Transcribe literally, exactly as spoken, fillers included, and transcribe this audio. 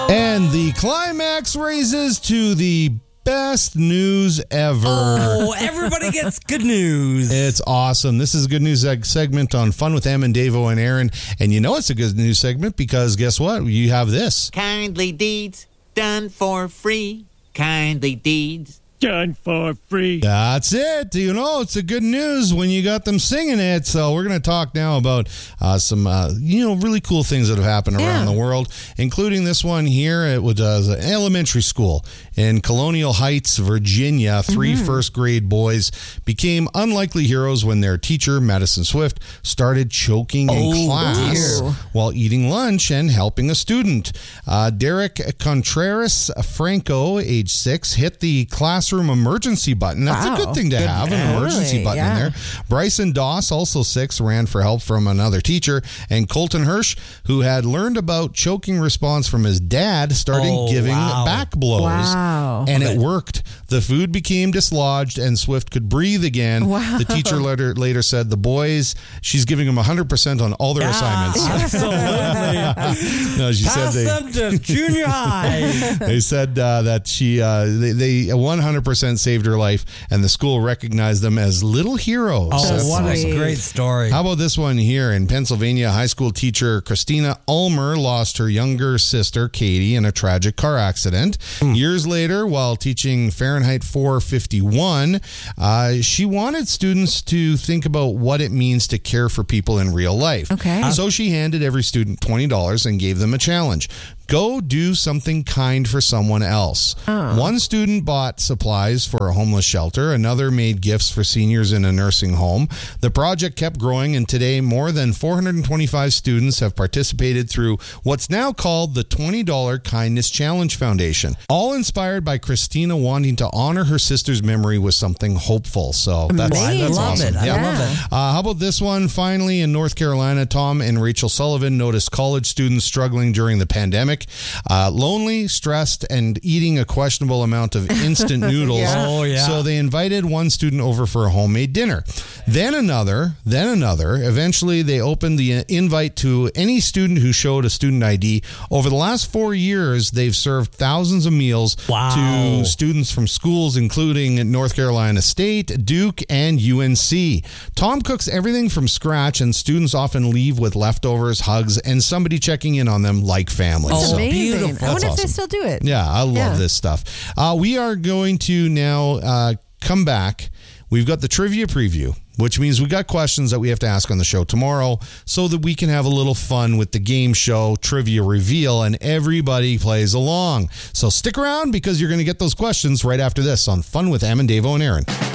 And the climax raises to the best news ever. Oh, everybody gets good news. It's awesome. This is a good news seg- segment on Fun with Em and Davo and Aaron. And you know it's a good news segment because guess what? You have this. Kindly deeds done for free. Kindly deeds done for free. That's it. You know, it's a good news when you got them singing it. So we're going to talk now about uh, some, uh, you know, really cool things that have happened around Yeah. the world, including this one here. It was uh, an elementary school in Colonial Heights, Virginia. Three Mm-hmm. first grade boys became unlikely heroes when their teacher, Madison Swift, started choking in Oh, class dear. while eating lunch and helping a student. Uh, Derek Contreras Franco, age six, hit the classroom emergency button. That's Wow. a good thing to have, an emergency Really? button in Yeah. there. Bryson Doss, also six, ran for help from another teacher. And Colton Hirsch, who had learned about choking response from his dad, started Oh, giving wow. back blows. Wow. And it worked. The food became dislodged and Swift could breathe again. Wow. The teacher later, later said the boys, she's giving them one hundred percent on all their assignments. Absolutely. No, she Pass said they... them to junior high. They said uh, that she uh, they, they one hundred percent saved her life, and the school recognized them as little heroes. Oh, That's what sweet. a great story. How about this one here in Pennsylvania? High school teacher Christina Ulmer lost her younger sister Katie in a tragic car accident. Years later, while teaching Fahrenheit four fifty-one, uh, she wanted students to think about what it means to care for people in real life. Okay. So she handed every student twenty dollars and gave them a challenge. Go do something kind for someone else. One student bought supplies for a homeless shelter. Another made gifts for seniors in a nursing home. The project kept growing, and today more than four hundred twenty-five students have participated through what's now called the twenty dollars Kindness Challenge Foundation. All inspired by Christina wanting to honor her sister's memory with something hopeful. So that's, Amazing. that's I love awesome. it. I Yeah. love it. Uh, how about this one? Finally, in North Carolina, Tom and Rachel Sullivan noticed college students struggling during the pandemic, uh, lonely, stressed, and eating a questionable amount of instant noodles. Yeah. Oh, yeah. So they invited one student over for a homemade dinner. Then another, then another. Eventually, they opened the invite to any student who showed a student I D. Over the last four years, they've served thousands of meals Wow. to students from schools including North Carolina State, Duke, and U N C. Tom cooks everything from scratch, and students often leave with leftovers, hugs, and somebody checking in on them like family. Oh, So- Amazing. beautiful. I wonder That's if they awesome. still do it. yeah, I love Yeah. this stuff. Uh, we are going to now uh, come back. We've got the trivia preview, which means we got questions that we have to ask on the show tomorrow so that we can have a little fun with the game show trivia reveal and everybody plays along. So stick around because you're going to get those questions right after this on Fun with Em and Davo and Aaron.